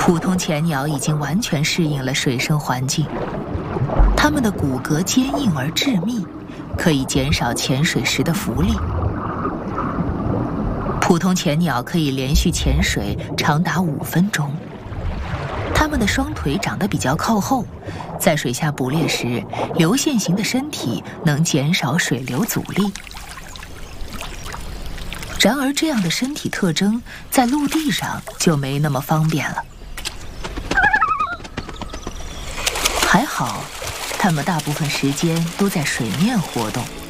普通潜鸟已经完全适应了水生环境，它们的骨骼坚硬而致密，可以减少潜水时的浮力。普通潜鸟可以连续潜水长达5分钟。它们的双腿长得比较靠后，在水下捕猎时，流线型的身体能减少水流阻力。然而，这样的身体特征在陆地上就没那么方便了。还好，它们大部分时间都在水面活动。